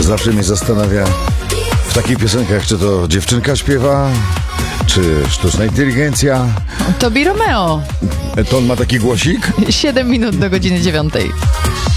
Zawsze mnie zastanawia w takich piosenkach, czy to dziewczynka śpiewa, czy sztuczna inteligencja. Tobi Romeo. To on ma taki głosik? 7 minut do godziny 9.